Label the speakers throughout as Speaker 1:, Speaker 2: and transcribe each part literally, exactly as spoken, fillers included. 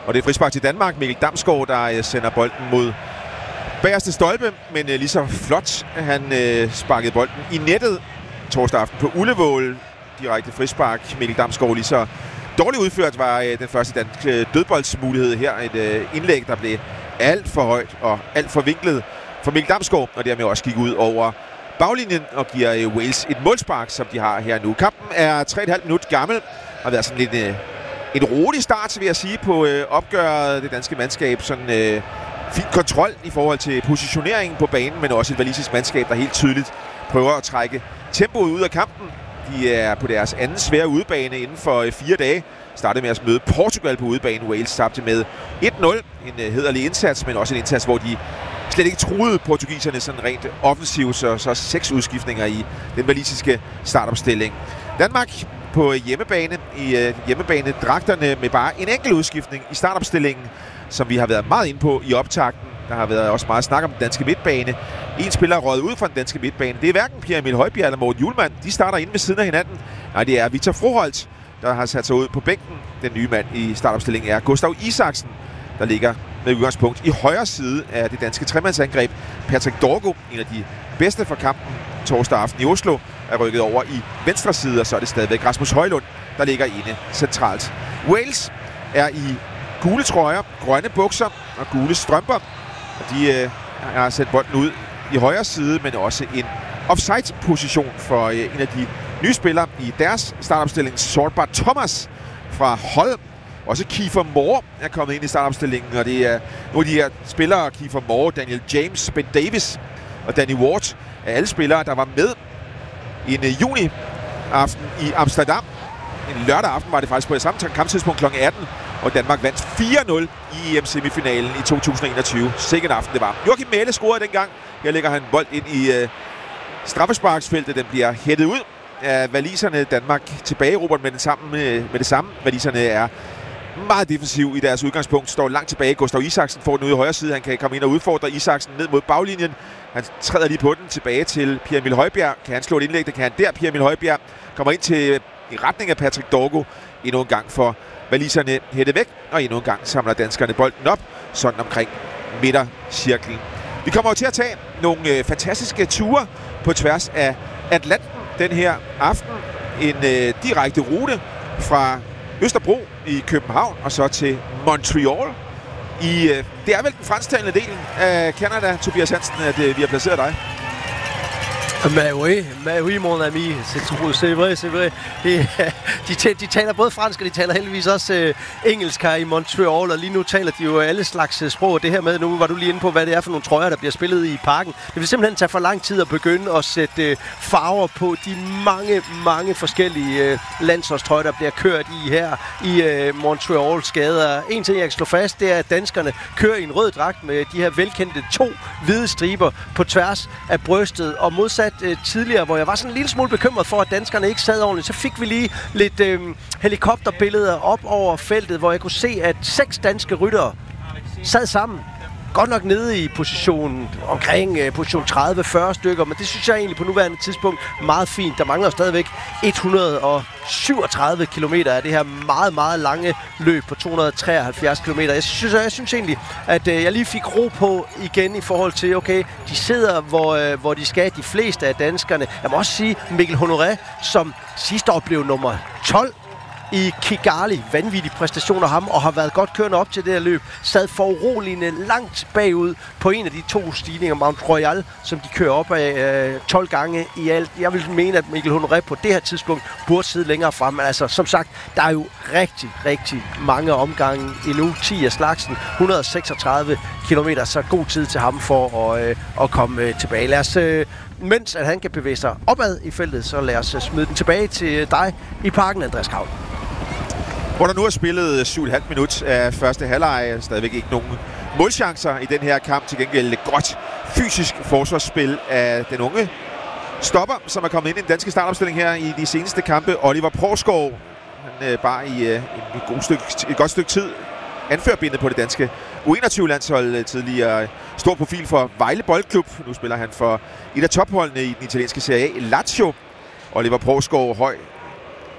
Speaker 1: Og det er frispark til Danmark. Mikkel Damsgaard, der sender bolden mod bagerste stolpe, men lige så flot. Han sparkede bolden i nettet torsdag aften på Ullevål. Direkte frispark. Mikkel Damsgaard lige så dårligt udført var den første danske dødboldsmulighed her. Et indlæg, der blev alt for højt og alt for vinklet for Mikkel Damsgaard, og dermed også gik ud over baglinjen og giver Wales et målspark, som de har her nu. Kampen er tre komma fem minut gammel. Har været sådan lidt øh, en rolig start, vil jeg sige, på øh, opgøret. Det danske mandskab. Sådan øh, fin kontrol i forhold til positioneringen på banen, men også et walisisk mandskab, der helt tydeligt prøver at trække tempoet ud af kampen. De er på deres anden svære udebane inden for øh, fire dage. Startede med at møde Portugal på udebane. Wales tabte med et nul. En øh, hæderlig indsats, men også en indsats, hvor de slet ikke truede portugiserne sådan rent offensivt, så, så seks udskiftninger i den walisiske startopstilling. Danmark på hjemmebane i øh, hjemmebane-dragterne med bare en enkelt udskiftning i startopstillingen, som vi har været meget inde på i optakten. Der har været også meget snak om den danske midtbane. En spiller er røget ud fra den danske midtbane. Det er hverken Pierre Emil Højbjerg eller Morten Hjulmand. De starter inde ved siden af hinanden. Nej, det er Victor Froholt, der har sat sig ud på bænken. Den nye mand i startopstillingen er Gustav Isaksen, der ligger med udgangspunkt i højre side af det danske tremandsangreb. Patrick Dorgo, en af de bedste for kampen torsdag aften i Oslo, er rykket over i venstre side, og så er det stadigvæk Rasmus Højlund, der ligger inde centralt. Wales er i gule trøjer, grønne bukser og gule strømper. Og de øh, har sendt bolden ud i højre side, men også en offside-position for øh, en af de nye spillere i deres startopstilling, Sortbar Thomas fra Hull. Også Kiefer Moore er kommet ind i startopstillingen, og det er nogle af de her spillere, Kiefer Moore, Daniel James, Ben Davis og Danny Ward, er alle spillere, der var med en uh, juni aften i Amsterdam. En lørdag aften var det faktisk på det samme kamptidspunkt klokken atten, og Danmark vandt fire nul i E M-semifinalen i to tusind og enogtyve. Sikkert aften det var. Joachim Mæhle scorede dengang. Her lægger han bold ind i uh, straffesparksfeltet. Den bliver hættet ud af waliserne. Danmark tilbage, Robert, med, den sammen, med, med det samme. Waliserne er meget defensiv i deres udgangspunkt. Står langt tilbage. Gustav Isaksen får den ude i højre side. Han kan komme ind og udfordre Isaksen ned mod baglinjen. Han træder lige på den tilbage til Pierre Emil Højbjerg. Kan han slå et indlæg? Det kan han der. Pierre Emil Højbjerg kommer ind til i retning af Patrick Dorgo. Endnu en gang for waliserne hættet væk. Og endnu en gang samler danskerne bolden op. Sådan omkring midtercirklen. Vi kommer jo til at tage nogle øh, fantastiske ture på tværs af Atlanten den her aften. En øh, direkte rute fra Østerbro i København og så til Montreal. I, øh, det er vel den fransktalende del af Canada, Tobias Hansen, at øh, vi har placeret dig.
Speaker 2: Mais oui, mais oui, mon ami. C'est vrai, c'est vrai. De, de, de taler både fransk, og de taler heldigvis også uh, engelsk her i Montreal, og lige nu taler de jo alle slags sprog. Det her med, nu var du lige inde på, hvad det er for nogle trøjer, der bliver spillet i parken. Det vil simpelthen tage for lang tid at begynde at sætte uh, farver på de mange, mange forskellige uh, landsholdstrøjer, der bliver kørt i her i uh, Montreals gader. En ting, jeg kan slå fast, det er, at danskerne kører i en rød dragt med de her velkendte to hvide striber på tværs af brystet, og modsat tidligere, hvor jeg var sådan en lille smule bekymret for, at danskerne ikke sad ordentligt, så fik vi lige lidt øh, helikopterbilleder op over feltet, hvor jeg kunne se, at seks danske ryttere sad sammen. Godt nok nede i position omkring øh, position tredive fyrre stykker, men det synes jeg egentlig på nuværende tidspunkt meget fint. Der mangler stadigvæk et hundrede og syvogtredive kilometer af det her meget, meget lange løb på to hundrede og treoghalvfjerds kilometer. Jeg synes, jeg synes egentlig, at øh, jeg lige fik ro på igen i forhold til, okay, de sidder, hvor, øh, hvor de skal, de fleste af danskerne. Jeg må også sige, Mikkel Honoré, som sidste år blev nummer tolv i Kigali. Vanvittig præstation af ham, og har været godt kørende op til det her løb. Sad foruroligende langt bagud på en af de to stigninger, Mount Royal, som de kører op af øh, tolv gange i alt. Jeg vil mene, at Mikkel Honoré på det her tidspunkt burde sidde længere frem. Men altså, som sagt, der er jo rigtig, rigtig mange omgange endnu. ti af slagsen, et hundrede og seksogtredive kilometer, så god tid til ham for at, øh, at komme øh, tilbage. Lad os... Øh, mens at han kan bevæge sig opad i feltet, så lad os smide den tilbage til dig i parken, Andreas Kravl.
Speaker 1: Hvor der nu er spillet syv komma fem minut af første halvleg. Stadigvæk ikke nogen målchancer i den her kamp. Til gengæld et godt fysisk forsvarsspil af den unge stopper, som er kommet ind i den danske startopstilling her i de seneste kampe. Oliver Provsgaard. Han øh, bare i øh, et, god stykke, et godt stykke tid anførbindet på det danske U enogtyve-landshold. Tidligere stor profil for Vejle Boldklub. Nu spiller han for et af topholdene i den italienske Serie A, Lazio. Oliver Provsgaard, høj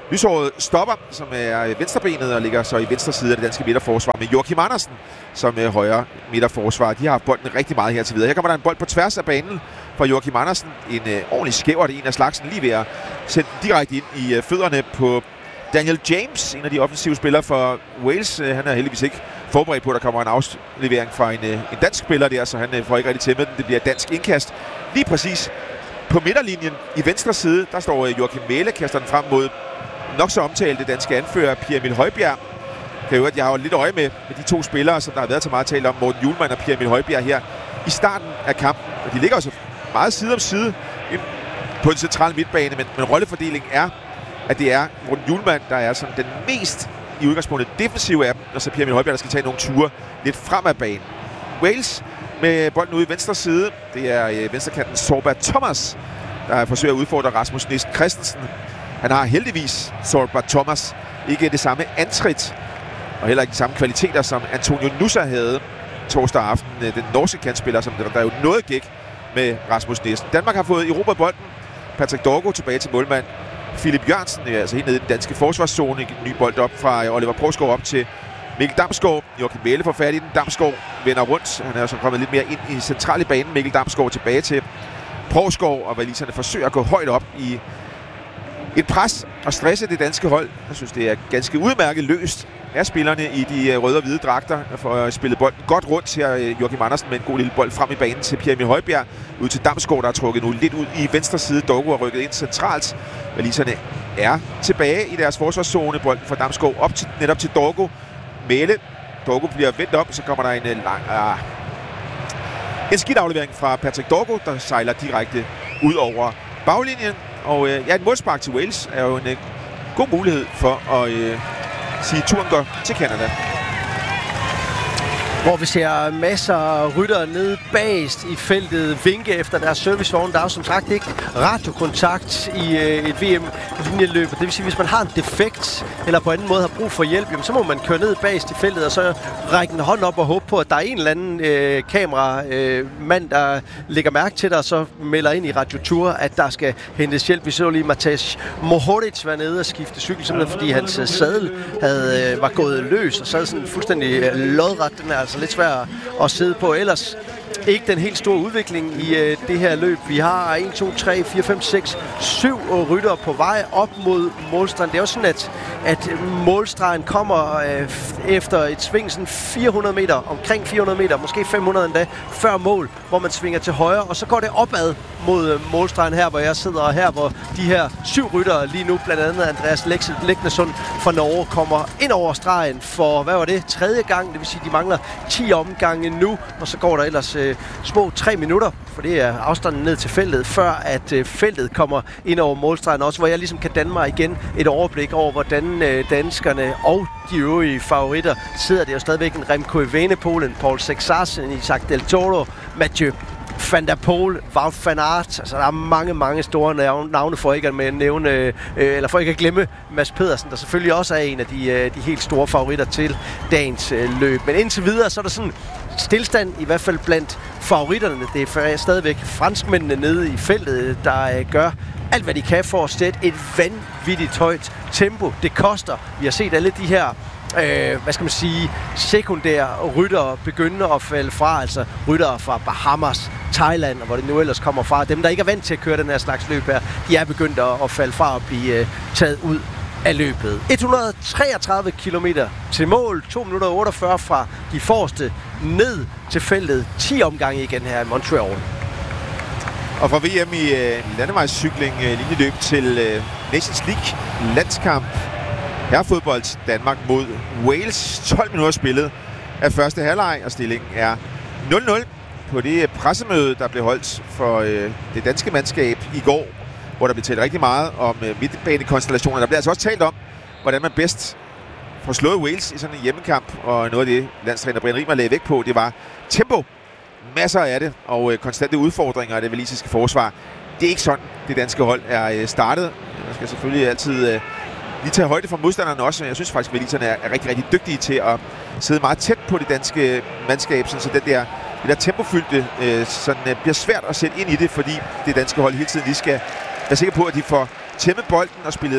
Speaker 1: lyshåret stopper, som er venstrebenet og ligger så i venstre side af det danske midterforsvar med Joachim Andersen som er højre midterforsvar. De har haft bolden rigtig meget her til videre. Her kommer der en bold på tværs af banen fra Joachim Andersen. En øh, ordentlig skævert, en af slagsen, lige ved at sætte direkte ind i øh, fødderne på Daniel James, en af de offensive spillere for Wales. Øh, han er heldigvis ikke forberedt på, at der kommer en aflevering fra en, øh, en dansk spiller der, så han øh, får ikke rigtig til med den. Det bliver et dansk indkast. Lige præcis på midterlinjen i venstre side, der står øh, Joachim Mæhle, kaster den frem mod nok så omtalte danske anfører Pierre Emil Højbjerg. Kan jo, at jeg har jo lidt øje med, med de to spillere, som der har været så meget tale om, Morten Hjulmand og Pierre Emil Højbjerg her i starten af kampen. Og de ligger også meget side om side på en central midtbane, men, men rollefordelingen er, at det er Morten Hjulmand, der er sådan den mest i udgangspunktet defensive af dem, og så Pierre Emil Højbjerg, der skal tage nogle ture lidt frem af banen. Wales med bolden ude i venstre side. Det er øh, venstrekanten Sorba Thomas, der forsøger at udfordre Rasmus Næsten Christensen. Han har heldigvis, Sorba Thomas, ikke det samme antrit, og heller ikke de samme kvaliteter, som Antonio Nusa havde torsdag aften. Den norske kantspiller, som der, der er jo noget gik med Rasmus Næsten. Danmark har fået erobret bolden. Patrick Dorgo tilbage til målmand Philip Jørgensen, altså helt nede i den danske forsvarszone. En ny bold op fra Oliver Provsgaard op til Mikkel Damsgaard. Joachim Mæhle får fat i den. Damsgaard vender rundt. Han er så kommet lidt mere ind i central i banen. Mikkel Damsgaard tilbage til Provsgaard, og waliserne forsøger at gå højt op i et pres og stresse det danske hold. Jeg synes, det er ganske udmærket løst af spillerne i de røde og hvide dragter for at spille bolden godt rundt her. Joachim Andersen med en god lille bold frem i banen til Pierre Emil Højbjerg. Ud til Damsgaard, der er trukket nu lidt ud i venstre side. Dorgo er rykket ind centralt. Waliserne er tilbage i deres forsvarszone. Bolden fra Damsgaard op til, netop til Dorgo. Mæhle. Dorgo bliver vendt op, så kommer der en lang... Ah, en skidt aflevering fra Patrick Dorgo, der sejler direkte ud over baglinjen. Og øh, ja, et målspark til Wales er jo en øh, god mulighed for at øh, sige, at turen går til Canada.
Speaker 2: Hvor vi ser masser af ryttere nede bagest i feltet vinke efter deres servicevogn. Der er jo som sagt ikke radiokontakt i øh, et V M-linjeløb. Det vil sige, hvis man har en defekt eller på anden måde har brug for hjælp, jamen, så må man køre ned bagest i feltet og så række en hånd op og håbe på, at der er en eller anden øh, kameramand, øh, der lægger mærke til dig og så melder ind i Radio Tour, at der skal hentes hjælp. Vi så lige Matej Mohoric være nede og skifte cykel, simpelthen fordi hans øh, sadel havde, øh, var gået løs og sad sådan fuldstændig øh, lodret. Den er altså lidt svær at sidde på. Ellers ikke den helt store udvikling i øh, det her løb. Vi har en, to, tre, fire, fem, seks, syv ryttere på vej op mod målstregen. Det er jo sådan, at, at målstregen kommer øh, efter et sving sådan fire hundrede meter, omkring fire hundrede meter, måske fem hundrede endda, før mål, hvor man svinger til højre, og så går det opad mod øh, målstregen her, hvor jeg sidder, og her, hvor de her syv ryttere lige nu, blandt andet Andreas Leknesund fra Norge, kommer ind over stregen for, hvad var det, tredje gang, det vil sige, de mangler ti omgange nu, og så går der ellers øh, små tre minutter, for det er afstanden ned til feltet, før at øh, feltet kommer ind over målstregen også, hvor jeg ligesom kan danne mig igen et overblik over, hvordan øh, danskerne og de øvrige favoritter sidder. Det er jo stadigvæk en Remco Evenepoel, Paul Sexas, Isaac Del Toro, Mathieu Van der Poel, Wout van Aert. Altså, der er mange, mange store navne for ikke at nævne, øh, eller for ikke at glemme Mads Pedersen, der selvfølgelig også er en af de, øh, de helt store favoritter til dagens øh, løb. Men indtil videre, så er der sådan stillstand, i hvert fald blandt favoritterne. Det er stadigvæk franskmændene nede i feltet, der øh, gør alt, hvad de kan for at sætte et vanvittigt højt tempo. Det koster. Vi har set alle de her Øh, hvad skal man sige, sekundære ryttere begynde at falde fra, altså ryttere fra Bahamas, Thailand, og hvor det nu ellers kommer fra. Dem, der ikke er vant til at køre den her slags løb her, de er begyndt at, at falde fra og blive øh, taget ud af løbet. et hundrede og treogtredive kilometer til mål, to minutter og otteogfyrre fra de forreste ned til feltet, ti omgange igen her i Montreal.
Speaker 1: Og fra V M i øh, landevejscykling, øh, linjeløb til øh, Nations League landskamp. Herrefodbold Danmark mod Wales. tolv minutter spillet af første halvleg, og stillingen er nul nul på det pressemøde, der blev holdt for øh, det danske mandskab i går, hvor der blev talt rigtig meget om øh, midtbanekonstellationer. Der blev altså også talt om, hvordan man bedst får slået Wales i sådan en hjemmekamp, og noget af det, landstræner Brian Riemer lagde vægt på, det var tempo. Masser af det, og øh, konstante udfordringer af det walisiske forsvar. Det er ikke sådan, det danske hold er øh, startet. Man skal selvfølgelig altid Øh, lige tage højde for modstanderne også. Jeg synes faktisk, at waliserne er, er rigtig, rigtig dygtige til at sidde meget tæt på det danske mandskab, sådan, så den der, det der tempofyldte øh, sådan, øh, bliver svært at sætte ind i det, fordi det danske hold hele tiden lige skal være sikker på, at de får tæmmet bolden og spillet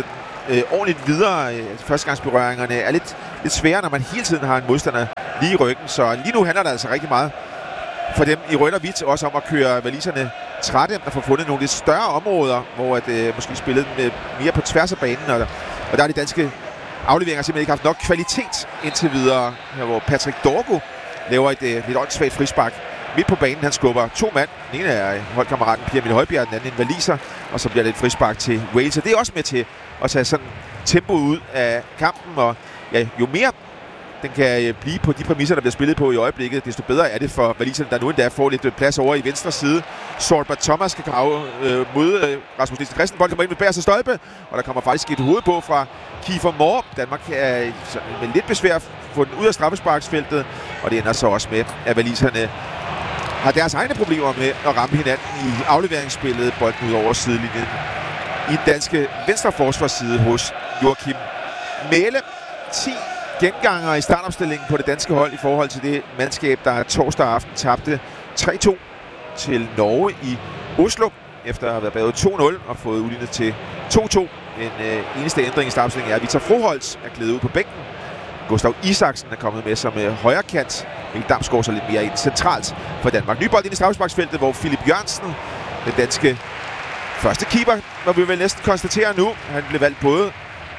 Speaker 1: øh, ordentligt videre. Øh, førstegangsberøringerne er lidt, lidt svære, når man hele tiden har en modstander lige i ryggen. Så lige nu handler det altså rigtig meget for dem i rødt og hvidt, også om at køre waliserne trætte og få fundet nogle lidt større områder, hvor at, øh, måske spillet med mere på tværs af banen. Og, og der er de danske afleveringer simpelthen ikke haft nok kvalitet indtil videre, her hvor Patrick Dorgo laver et øh, lidt åndssvagt frispark midt på banen. Han skubber to mand. Den ene er holdkammeraten Pierre Emil Højbjerg, den anden en waliser, og så bliver det et frispark til Wales. Og det er også med til at tage sådan tempoet ud af kampen, og ja, jo mere den kan blive på de præmisser, der bliver spillet på i øjeblikket, desto bedre er det for waliserne, der nu endda får lidt plads over i venstre side. Sortbert Thomas skal grave øh, mod øh, Rasmus Nielsen Christensen. Bolden kommer ind med bagerste stolpe, og der kommer faktisk et hoved på fra Kiefer Moore. Danmark er med lidt besvær få den ud af straffesparksfeltet, og det ender så også med, at waliserne har deres egne problemer med at ramme hinanden i afleveringsspillet. Bolden ud over sidelinjen i den danske venstre forsvarsside hos Joachim Mæhle. ti genganger i startopstillingen på det danske hold i forhold til det mandskab, der torsdag aften tabte tre to til Norge i Oslo, efter at have været bagud to nul og fået udlignet til to to. Den øh, eneste ændring i startopstillingen er, at Victor Froholtz er glædet ud på bænken. Gustav Isaksen er kommet med som øh, højre kant. Mikkel Damsgaard så lidt mere ind centralt for Danmark. Ny bold ind i straffesparksfeltet, hvor Philip Jørgensen, den danske første keeper, må vi vel næsten konstatere nu. Han blev valgt både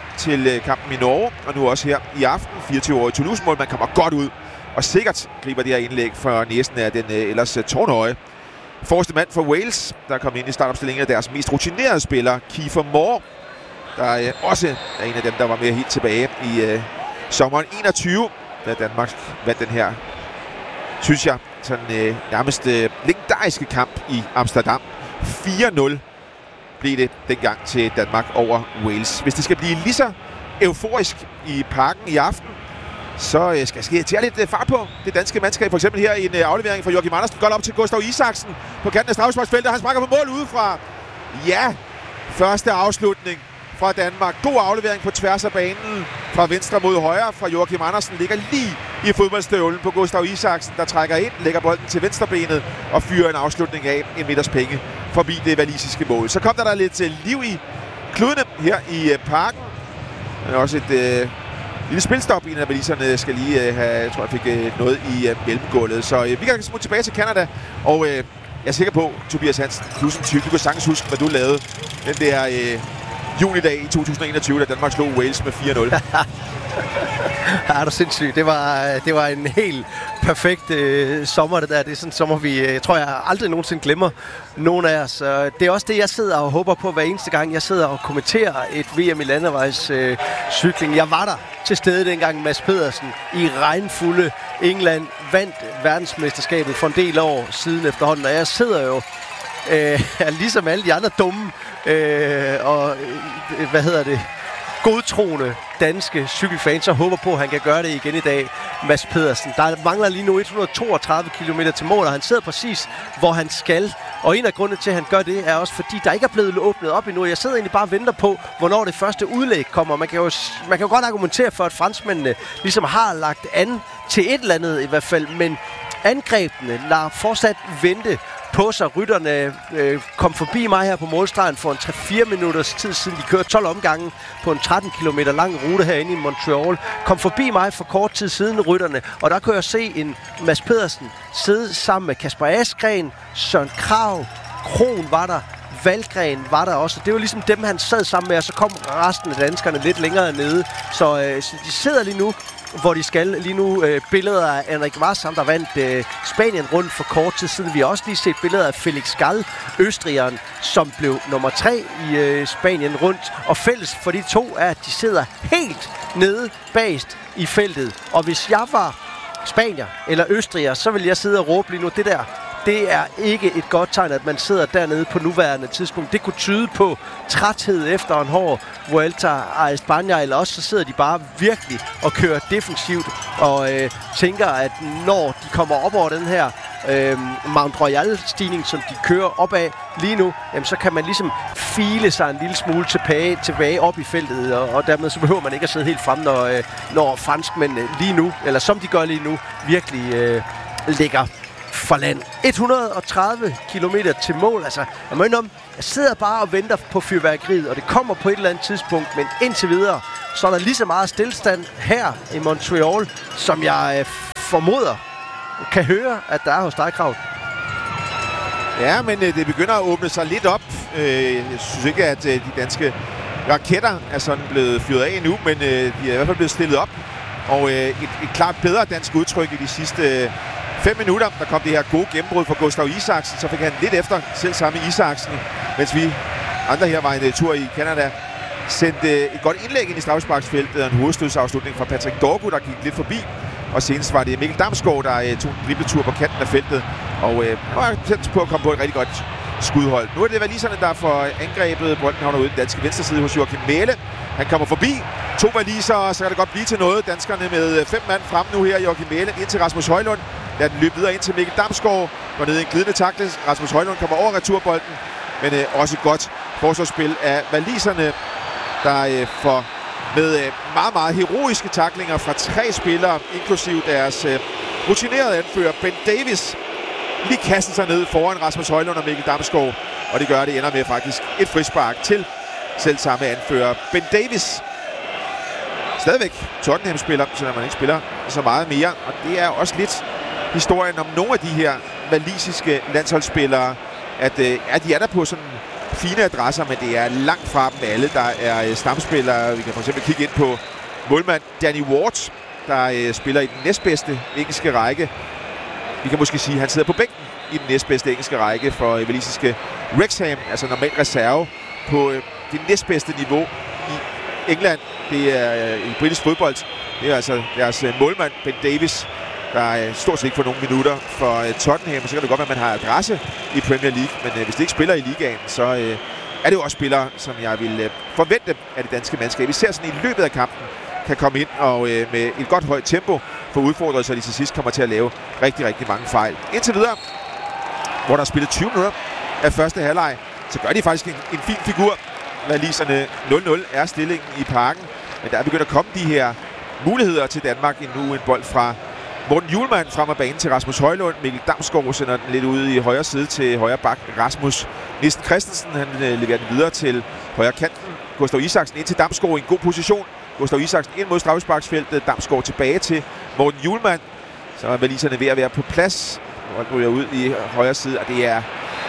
Speaker 1: til kampen i Norge, og nu også her i aften. fireogtyve-årige Toulouse-mål. Man kommer godt ud, og sikkert griber det her indlæg for næsen af den øh, ellers tårnhøje forreste mand for Wales, der kom ind i startopstillingen af deres mest rutinerede spiller, Kiefer Moore, der øh, også er en af dem, der var med helt tilbage i øh, sommeren enogtyve, da Danmark vandt den her, synes jeg, sådan øh, nærmest øh, legendariske kamp i Amsterdam. fire nul blev det dengang til Danmark over Wales. Hvis det skal blive lige så euforisk i parken i aften, så øh, skal jeg tage lidt øh, fart på det danske mandskab. For eksempel her i en øh, aflevering fra Joachim Andersen. Godt op til Gustav Isaksen på kanten af straffesparksfeltet. Han sparker på mål udefra. Ja, første afslutning fra Danmark. God aflevering på tværs af banen fra venstre mod højre fra Joachim Andersen. Ligger lige i fodboldstøvlen på Gustav Isaksen, der trækker ind, lægger bolden til venstrebenet og fyrer en afslutning af en meters penge forbi det walisiske mål. Så kom der der lidt uh, liv i kludene her i uh, parken. Også et uh, lille spilstop. En af waliserne skal lige uh, have, jeg tror jeg fik uh, noget i uh, mellemgulvet. Så uh, vi kan smutte tilbage til Canada, og uh, jeg er sikker på, Tobias Hansen, du som tyk, du kan sagtens huske, hvad du lavede den der uh, junidag i to tusind og enogtyve, da Danmark slog Wales med fire nul.
Speaker 2: Ja, er du sindssygt. Det var, det var en helt perfekt øh, sommer, det der. Det er sådan en sommer, vi, jeg tror, jeg aldrig nogensinde glemmer nogen af os. Det er også det, jeg sidder og håber på hver eneste gang, jeg sidder og kommenterer et V M i landevejs øh, cykling. Jeg var der til stede dengang Mads Pedersen i regnfulde England vandt verdensmesterskabet for en del år siden efterhånden. Og jeg sidder jo øh, ligesom alle de andre dumme øh, og øh, hvad hedder det? godtroende danske cykelfans, og håber på, at han kan gøre det igen i dag. Mads Pedersen. Der mangler lige nu et hundrede og toogtredive kilometer til mål, og han sidder præcis, hvor han skal. Og en af grundene til, at han gør det, er også fordi, der ikke er blevet åbnet op endnu. Jeg sidder egentlig bare og venter på, hvornår det første udlæg kommer. Man kan jo, man kan jo godt argumentere for, at franskmændene ligesom har lagt an til et eller andet i hvert fald, men angrebene lader fortsat vente på sig. Rytterne øh, kom forbi mig her på målstregen for en tre fire minutters tid siden. De kørte tolv omgange på en tretten kilometer lang rute herinde i Montreal. Kom forbi mig for kort tid siden, rytterne. Og der kunne jeg se en Mads Pedersen sidde sammen med Kasper Askren, Søren Krag, Kron var der, Valgren var der også. Det var ligesom dem, han sad sammen med, og så kom resten af danskerne lidt længere nede. Så, øh, så de sidder lige nu, hvor de skal. Lige nu øh, billeder af Enric Mas, der vandt øh, Spanien rundt for kort tid siden. Vi har også lige set billeder af Felix Gall, østrigeren, som blev nummer tre i øh, Spanien rundt. Og fælles for de to er, at de sidder helt nede bagest i feltet. Og hvis jeg var spanier eller østriger, så vil jeg sidde og råbe lige nu, det der, det er ikke et godt tegn, at man sidder dernede på nuværende tidspunkt. Det kunne tyde på træthed efter en hård Vuelta a España, eller også så sidder de bare virkelig og kører defensivt og øh, tænker, at når de kommer op over den her øh, Mount Royal-stigning, som de kører opad lige nu, jamen, så kan man ligesom file sig en lille smule tilbage, tilbage op i feltet, og, og dermed så behøver man ikke at sidde helt frem, når, øh, når franskmændene lige nu, eller som de gør lige nu, virkelig øh, ligger for land. et hundrede og tredive kilometer til mål. Altså, jeg må indrømme, jeg sidder bare og venter på fyrværkeriet, og det kommer på et eller andet tidspunkt, men indtil videre, så er der lige så meget stillstand her i Montreal, som jeg øh, formoder kan høre, at der er hos dig, Krav.
Speaker 1: Ja, men øh, det begynder at åbne sig lidt op. Øh, jeg synes ikke, at øh, de danske raketter er sådan blevet fyret af endnu, men øh, de er i hvert fald blevet stillet op. Og øh, et, et klart bedre dansk udtryk i de sidste øh, fem minutter. Der kom det her gode gennembrud fra Gustav Isaksen, så fik han lidt efter selv samme Isaksen, mens vi andre her var en uh, tur i Canada. Sendte uh, et godt indlæg ind i straffesparksfeltet og en hovedstødsafslutning fra Patrick Dorgu, der gik lidt forbi. Og senest var det Mikkel Damsgaard, der uh, tog en dribletur på kanten af feltet. Og uh, var tæt på at komme på et rigtig godt skudhold. Nu er det valiserne, der får angrebet. Bolden havner ude i den danske venstre side hos Joachim Mæhle. Han kommer forbi. To valiser, og så kan det godt blive til noget. Danskerne med fem mand frem nu her. Joachim Mæhle ind til Rasmus Højlund. Lader den løbe videre ind til Mikkel Damsgaard. Går ned i en glidende tackle. Rasmus Højlund kommer over returbolden. Men øh, også godt forsvarsspil af valiserne, der øh, får med øh, meget, meget heroiske tacklinger fra tre spillere, inklusiv deres øh, rutinerede anfører Ben Davis, lige kaster sig ned foran Rasmus Højlund og Mikkel Damsgaard. Og det gør, det ender med faktisk et frispark til selv samme anfører Ben Davis. Stadigvæk Tottenham-spiller, selvom man ikke spiller så meget mere. Og det er også lidt historien om nogle af de her walisiske landsholdsspillere, at øh, ja, de er der på sådan fine adresser, men det er langt fra dem alle. Der er øh, stamspillere. Vi kan for eksempel kigge ind på målmand Danny Ward, der øh, spiller i den næstbedste engelske række. Vi kan måske sige, at han sidder på bænken i den næstbedste engelske række for øh, walisiske Wrexham, altså normalt reserve på øh, det næstbedste niveau i England. Det er øh, i britisk fodbold. Det er altså deres øh, målmand Ben Davis, der øh, stort set ikke får nogle minutter for øh, Tottenham. Så kan det godt være, at man har adresse i Premier League, men øh, hvis det ikke spiller i ligaen, så øh, er det jo også spillere, som jeg vil øh, forvente af det danske mandskab. Vi ser sådan i løbet af kampen kan komme ind og øh, med et godt højt tempo få udfordret, så de til sidst kommer til at lave rigtig, rigtig mange fejl. Indtil videre, hvor der er spillet tyve minutter af første halvleg, så gør de faktisk en, en fin figur. Waliserne nul nul er stillingen i Parken, men der er begyndt at komme de her muligheder til Danmark. Nu en bold fra Morten Hjulmand frem af banen til Rasmus Højlund. Mikkel Damsgaard sender den lidt ude i højre side til højre bak. Rasmus Nielsen Christensen, han øh, leverer den videre til højre kanten. Gustav Isaksen ind til Damsgaard i en god position. Gustav Isaksen ind mod straffesparksfeltet. Damsgaard tilbage til Morten Hjulmand. Så er waliserne ved at være på plads. Bolden ryger ud i højre side, og det er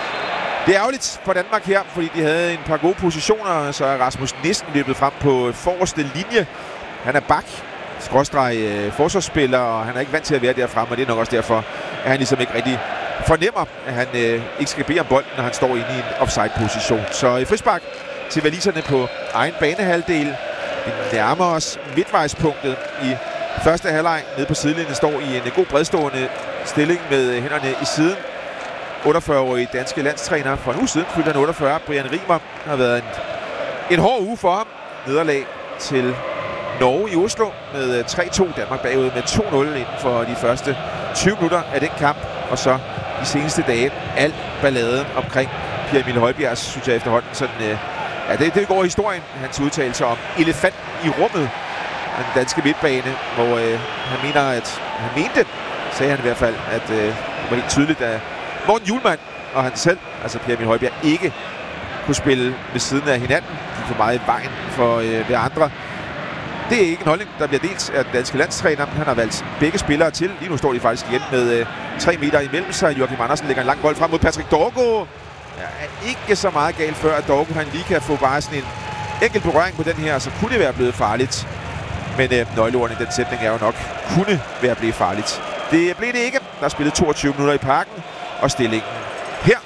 Speaker 1: Det er ærgerligt for Danmark her, fordi de havde en par gode positioner. Så er Rasmus Nielsen løbet frem på forreste linje. Han er bak, skråstreg øh, forsvarsspiller, og han er ikke vant til at være derfrem, og det er nok også derfor, at han ligesom ikke rigtig fornemmer, at han øh, ikke skal bede om bolden, når han står inde i en offside-position. Så øh, frispark til waliserne på egen banehalvdel. Vi nærmer os midtvejspunktet i første halvleg. Nede på sidelinjen står i en god bredstående stilling med hænderne i siden. otteogfyrre-årige danske landstræner for en uge siden, fyldte han otteogfyrre. Brian Riemer har været en, en hård uge for ham. Nederlag til Norge i Oslo med tre to. Danmark bagud med to nul inden for de første tyve minutter af den kamp. Og så de seneste dage al balladen omkring Pierre Emil Højbjerg, synes jeg efterhånden sådan, øh, ja, det, det går i historien. Hans udtalelse om elefanten i rummet, den danske midtbane, hvor øh, han mener, at han mente, sagde han i hvert fald, at øh, det var helt tydeligt, at Morten Hjulmand og han selv, altså Pierre Emil Højbjerg, ikke kunne spille ved siden af hinanden. De er for meget i vejen for øh, hver andre. Det er ikke en holdning, der bliver delt af den danske landstræner. Han har valgt begge spillere til. Lige nu står de faktisk igen med øh, tre meter imellem sig. Joachim Andersen lægger en lang bold frem mod Patrick Dorgu. Ja, er ikke så meget galt før, at Dorgu han lige kan få bare sådan en enkelt berøring på den her, så kunne det være blevet farligt. Men øh, nøgleordene i den sætning er jo nok, kunne være blevet farligt. Det blev det ikke. Der er spillet toogtyve minutter i Parken, og stillingen her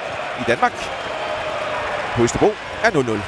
Speaker 1: i Danmark på Østerbro er nul nul.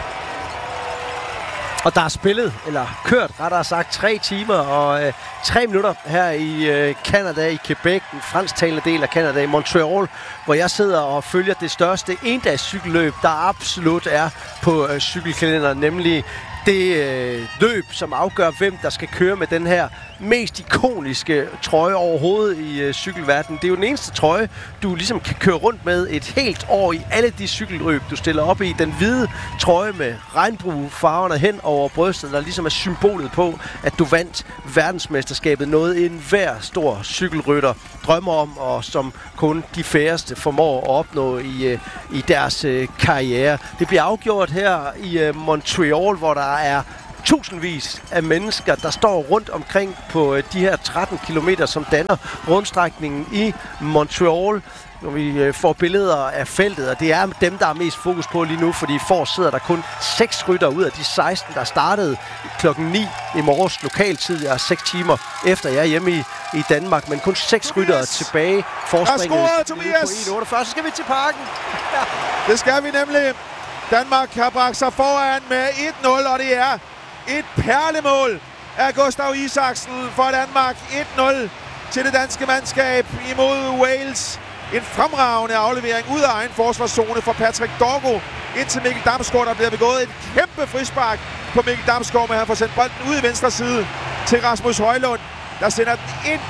Speaker 2: Og der er spillet, eller kørt rettere sagt, tre timer og øh, tre minutter her i øh, Canada, i Quebec, den fransktalende del af Canada, i Montreal, hvor jeg sidder og følger det største endags cykelløb, der absolut er på øh, cykelkalenderen, nemlig det øh, løb, som afgør, hvem der skal køre med den her mest ikoniske trøje overhovedet i øh, cykelverdenen. Det er jo den eneste trøje, du ligesom kan køre rundt med et helt år i alle de cykelløb, du stiller op i. Den hvide trøje med regnbuefarverne hen over brystet, der ligesom er symbolet på, at du vandt verdensmesterskabet. Noget en hver stor cykelrytter drømmer om, og som kun de færreste formår at opnå i, øh, i deres øh, karriere. Det bliver afgjort her i øh, Montreal, hvor der er tusindvis af mennesker, der står rundt omkring på de her tretten kilometer, som danner rundstrækningen i Montreal. Når vi får billeder af feltet, og det er dem, der er mest fokus på lige nu, fordi for sidder der kun seks rytter ud af de seksten, der startede klokken ni i morges lokaltid. Jeg er seks timer efter jeg er hjemme i, i Danmark, men kun seks ryttere tilbage. Forspringet
Speaker 1: på en
Speaker 2: otteogfyrre, så skal vi til parken.
Speaker 1: Ja. Det skal vi nemlig. Danmark har bragt sig foran med et nul, og det er et perlemål af Gustav Isaksen for Danmark. et nul til det danske mandskab imod Wales. En fremragende aflevering ud af egen forsvarszone for Patrick Dorgo ind til Mikkel Damsgaard. Der bliver begået et kæmpe frispark på Mikkel Damsgaard, men han får sendt bolden ud i venstre side til Rasmus Højlund, der sender den ind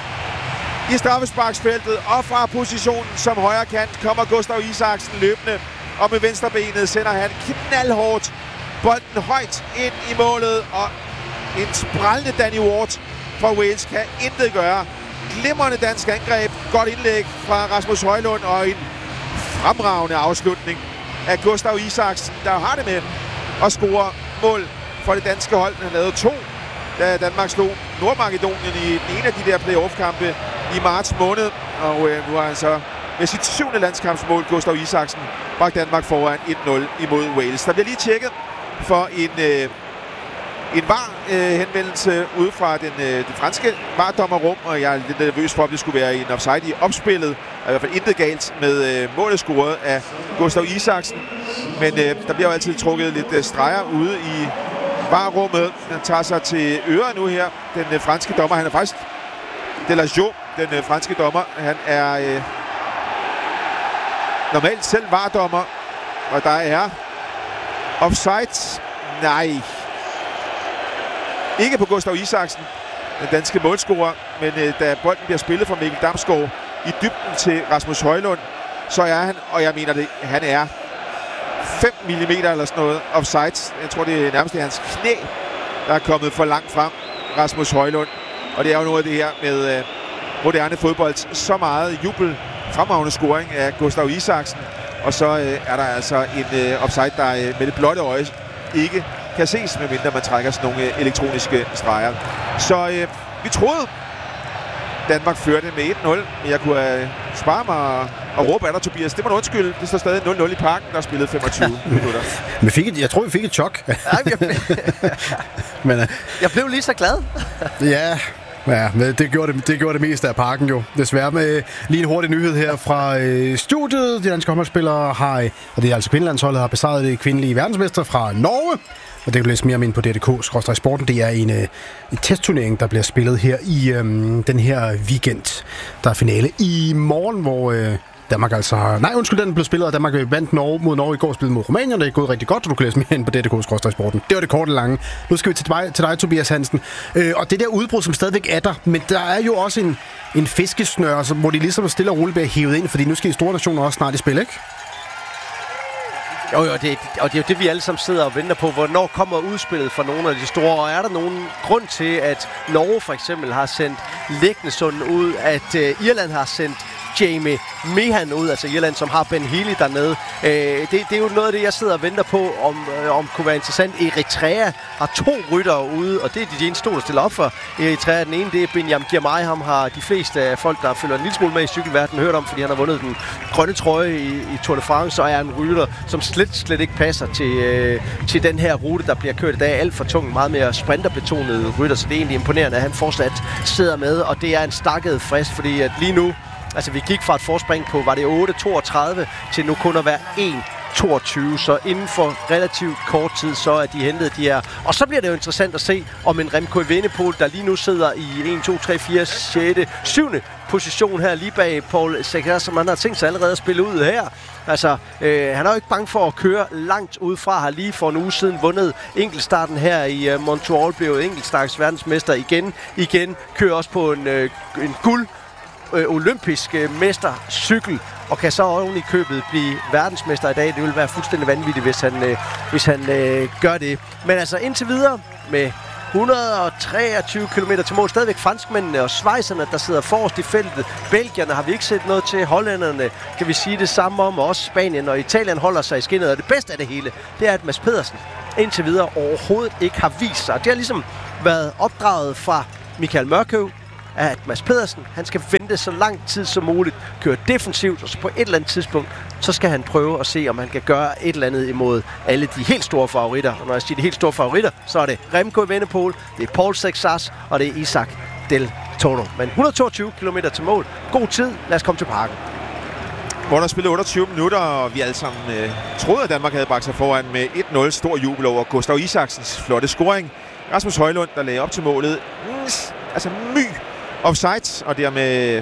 Speaker 1: i straffesparksfeltet, og fra positionen som højre kant kommer Gustav Isaksen løbende, og med venstrebenet sender han knaldhårdt bolden højt ind i målet, og en sprællende Danny Ward fra Wales kan intet gøre. Glimrende dansk angreb, godt indlæg fra Rasmus Højlund, og en fremragende afslutning af Gustav Isaksen, der har det med at score mål for det danske hold. Han lavede to, da Danmark slog Nordmakedonien i den ene af de der playoff-kampe i marts måned, og øh, nu har han så med sit syvende landskampsmål, Gustav Isaksen, bragt Danmark foran et nul imod Wales. Der bliver lige tjekket for en, øh, en var-henvendelse øh, ude fra den, øh, det franske var-dommerrum, og jeg er lidt nervøs for, om det skulle være en offside i opspillet. Der er i hvert fald intet galt med øh, målet scoret af Gustav Isaksen, men øh, der bliver jo altid trukket lidt øh, streger ude i var-rummet. Han tager sig til øre nu her, den øh, franske dommer. Han er faktisk Delajot, den øh, franske dommer. Han er øh, normalt selv var-dommer, og der er offside. Nej. Ikke på Gustav Isaksen, den danske målscorer, men øh, da bolden bliver spillet fra Mikkel Damsgaard i dybden til Rasmus Højlund, så er han, og jeg mener det, han er fem millimeter eller sådan noget offside. Jeg tror, det er nærmest det hans knæ, der er kommet for langt frem, Rasmus Højlund. Og det er jo noget af det her med øh, moderne fodbold. Så meget jubel, fremragende scoring af Gustav Isaksen. Og så øh, er der altså en øh, offside, der øh, med det blotte øje ikke kan ses, medmindre man trækker sådan nogle øh, elektroniske streger. Så øh, vi troede, Danmark førte med et nul, men jeg kunne øh, spare mig og, og råbe af dig, Tobias. Det må du undskylde. Det står stadig nul nul i parken, der er spillet femogtyve minutter.
Speaker 3: Men fik et, jeg tror, vi fik et chok. men, uh,
Speaker 2: jeg blev lige så glad.
Speaker 3: ja... Ja, men det gjorde det, det gjorde det meste af parken jo. Desværre med lige en hurtig nyhed her fra øh, studiet. De danske håndboldspillere har, og det er altså kvindelandsholdet, har besejret det kvindelige verdensmester fra Norge. Og det kan du læse mere om ind på D D K skråstreg sporten. Det er en, øh, en testturnering, der bliver spillet her i øh, den her weekend. Der er finale i morgen, hvor... Øh, Danmark altså har... Nej, undskyld, den blev spillet, og Danmark vandt Norge mod Norge i går, spillet mod Rumænien. Det er gået rigtig godt, så du kan læse mere ind på D D K skråstreg sporten. Det var det korte lange. Nu skal vi til dig, til dig Tobias Hansen. Øh, og det der udbrud, som stadigvæk er der, men der er jo også en, en fiskesnør, altså, hvor de ligesom stille og roligt bliver hævet ind, fordi nu skal de store nationer også snart i spil, ikke?
Speaker 2: Jo, jo, det, og det er jo det, vi alle sammen sidder og venter på. Hvornår kommer udspillet fra nogle af de store? Og er der nogen grund til, at Norge for eksempel har sendt Leknesund ud, at uh, Irland har sendt Jamie Meehan ud, altså Irland, som har Ben Healy dernede. Øh, det, det er jo noget af det, jeg sidder og venter på, om, øh, om kunne være interessant. Eritrea har to ryttere ude, og det er de eneste, der stiller op for Eritrea. Den ene, det er Binyam Girmay. Ham har de fleste af folk, der følger en lille smule med i cykelverdenen, hørt om, fordi han har vundet den grønne trøje i, i Tour de France, og er en rytter, som slet, slet ikke passer til, øh, til den her rute, der bliver kørt i dag. Alt for tung, meget mere sprinterbetonet rytter, så det er egentlig imponerende, at han fortsat sidder med, og det er en stakket frist, fordi at lige nu, altså vi gik fra et forspring på, var det otte toogtredive, til nu kun at være en toogtyve, så inden for relativt kort tid, så er de hentet de her. Og så bliver det jo interessant at se, om en Remco Evenepoel, der lige nu sidder i en, to, tre, fire, seks, syvende position her lige bag Paul Segers, som han har tænkt sig allerede at spille ud her, Altså, øh, han er jo ikke bange for at køre langt udefra. Har lige for en uge siden vundet enkeltstarten her i uh, Montreal, blev enkeltstarts verdensmester igen. Igen kører også på en, øh, en guld øh, olympisk øh, mestercykel, og kan så oven i købet blive verdensmester i dag. Det vil være fuldstændig vanvittigt, hvis han, øh, hvis han øh, gør det. Men altså indtil videre med et hundrede og treogtyve kilometer til mål. Stadigvæk franskmændene og schweizerne, der sidder forrest i feltet. Belgierne har vi ikke set noget til. Hollænderne kan vi sige det samme om. Og også Spanien og Italien holder sig i skinnet. Og det bedste af det hele, det er, at Mads Pedersen indtil videre overhovedet ikke har vist sig. Det har ligesom været opdraget fra Michael Mørkøv, at Mads Pedersen, han skal vente så lang tid som muligt, køre defensivt, og så på et eller andet tidspunkt, så skal han prøve at se, om han kan gøre et eller andet imod alle de helt store favoritter. Og når jeg siger de helt store favoritter, så er det Remco Evenepoel, det er Paul Sexas, og det er Isaac Del Toro. Men et hundrede og toogtyve kilometer til mål. God tid. Lad os komme til parken.
Speaker 1: Hvor der spillede otteogtyve minutter, og vi alle sammen øh, troede, at Danmark havde bragt sig foran med et nul. Stor jubel over Gustav Isaksens flotte scoring. Rasmus Højlund, der lagde op til målet. Mm, altså my offside, og dermed